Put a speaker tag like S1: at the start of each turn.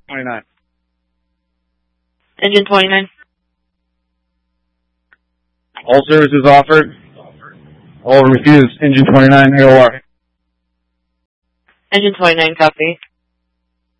S1: 29.
S2: Engine 29.
S1: All services offered. All refused. Engine 29, AOR.
S2: Engine 29, copy.